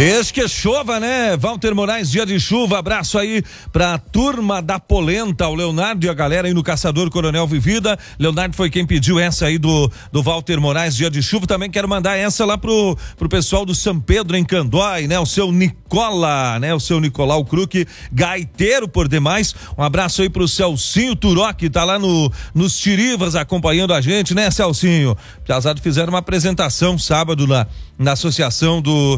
Desde que chova, né? Walter Moraes, dia de chuva, abraço aí pra turma da polenta, o Leonardo e a galera aí no Caçador Coronel Vivida. Leonardo foi quem pediu essa aí do Walter Moraes, dia de chuva. Também quero mandar essa lá pro pessoal do São Pedro em Candói, né? O seu Nicola, né? O seu Nicolau Cruque, gaiteiro por demais. Um abraço aí pro Celcinho Turó, que tá lá nos Tirivas acompanhando a gente, né, Celcinho? Piazada fizeram uma apresentação sábado na associação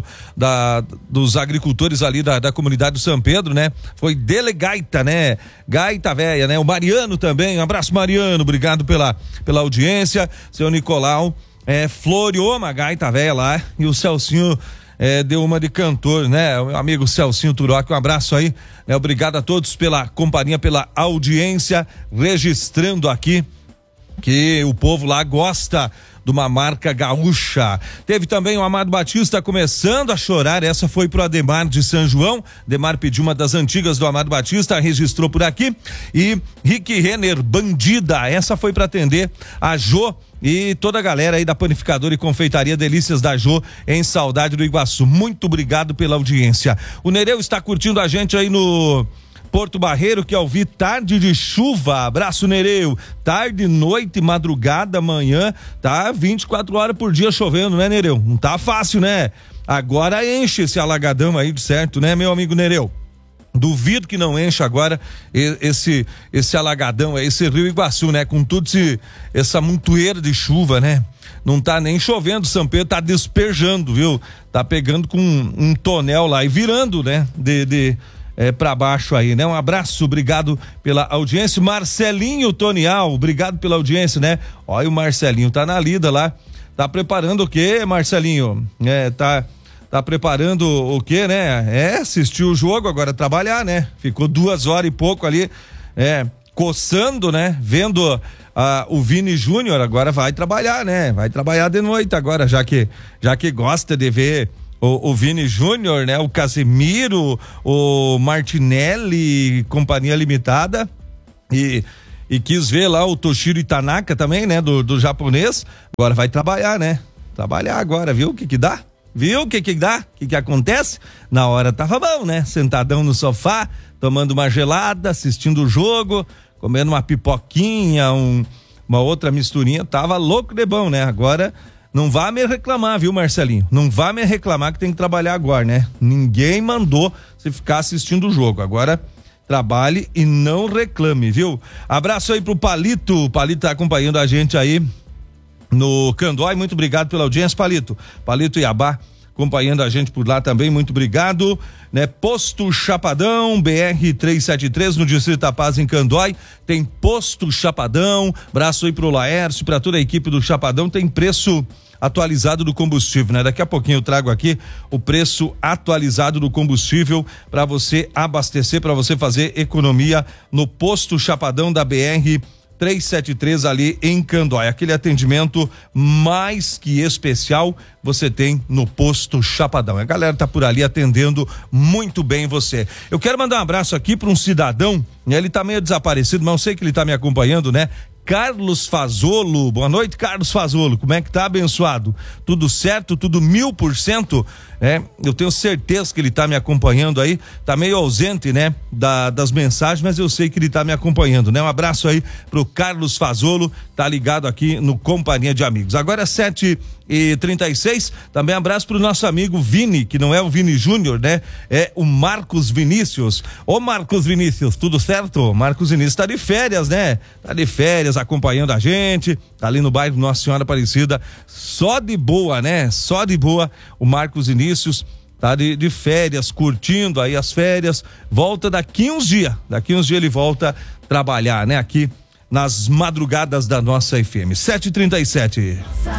dos agricultores ali da comunidade do São Pedro, né? Foi Delegaita, né? Gaita Véia, né? O Mariano também, um abraço, Mariano, obrigado pela audiência. Seu Nicolau, floreou uma gaita véia lá e o Celcinho deu uma de cantor, né? O meu amigo Celcinho Turoc, um abraço aí, né? Obrigado a todos pela companhia, pela audiência, registrando aqui que o povo lá gosta de uma marca gaúcha. Teve também o Amado Batista começando a chorar, essa foi pro Ademar de São João. Ademar pediu uma das antigas do Amado Batista, registrou por aqui. E Rick Renner, Bandida, essa foi para atender a Jô e toda a galera aí da panificadora e confeitaria Delícias da Jô em Saudade do Iguaçu. Muito obrigado pela audiência. O Nereu está curtindo a gente aí no Porto Barreiro, que ao ouvir tarde de chuva, abraço Nereu, tarde, noite, madrugada, manhã, tá 24 horas por dia chovendo, né, Nereu? Não tá fácil, né? Agora enche esse alagadão aí, de certo, né, meu amigo Nereu? Duvido que não enche agora esse alagadão, esse Rio Iguaçu, né? Com tudo essa montoeira de chuva, né? Não tá nem chovendo, São Pedro tá despejando, viu? Tá pegando com um tonel lá e virando, né? Pra baixo aí, né? Um abraço, obrigado pela audiência. Marcelinho Tonial, obrigado pela audiência, né? Olha, o Marcelinho tá na lida lá, tá preparando o quê, Marcelinho? Tá preparando o quê, né? Assistiu o jogo, agora trabalhar, né? Ficou 2 horas e pouco ali, coçando, né? Vendo o Vini Júnior, agora vai trabalhar, né? Vai trabalhar de noite agora, já que gosta de ver o Vini Júnior, né? O Casemiro, o Martinelli, Companhia Limitada, e quis ver lá o Toshiro Itanaka também, né? Do japonês, agora vai trabalhar, né? Trabalhar agora, viu o que dá? Viu o que dá? O que acontece? Na hora tava bom, né? Sentadão no sofá, tomando uma gelada, assistindo o jogo, comendo uma pipoquinha, uma outra misturinha, tava louco de bom, né? Agora não vá me reclamar, viu, Marcelinho? Não vá me reclamar que tem que trabalhar agora, né? Ninguém mandou você ficar assistindo o jogo. Agora trabalhe e não reclame, viu? Abraço aí pro Palito. O Palito tá acompanhando a gente aí no Candói. Muito obrigado pela audiência, Palito. Palito Iabá acompanhando a gente por lá também, muito obrigado, né? Posto Chapadão, BR-373 no Distrito da Paz em Candói, tem Posto Chapadão, abraço aí pro Laércio, pra toda a equipe do Chapadão, tem preço atualizado do combustível, né? Daqui a pouquinho eu trago aqui o preço atualizado do combustível para você abastecer, para você fazer economia no Posto Chapadão da BR-373 ali em Candói. Aquele atendimento mais que especial você tem no Posto Chapadão. A galera tá por ali atendendo muito bem você. Eu quero mandar um abraço aqui para um cidadão, ele tá meio desaparecido, mas eu sei que ele tá me acompanhando, né? Carlos Fazolo, boa noite, Carlos Fazolo, como é que tá, abençoado? Tudo certo, tudo 1000%? Eu tenho certeza que ele tá me acompanhando aí, tá meio ausente, né, das mensagens, mas eu sei que ele tá me acompanhando, né? Um abraço aí pro Carlos Fazolo, tá ligado aqui no Companhia de Amigos. Agora é 7h36, também abraço pro nosso amigo Vini, que não é o Vini Júnior, né? É o Marcos Vinícius. Ô Marcos Vinícius, tudo certo? Marcos Vinícius tá de férias, né? Tá de férias acompanhando a gente, tá ali no bairro Nossa Senhora Aparecida, só de boa, né? Só de boa, o Marcos Vinícius tá de férias, curtindo aí as férias, volta daqui uns dias ele volta trabalhar, né? Aqui nas madrugadas da nossa FM. 7h37.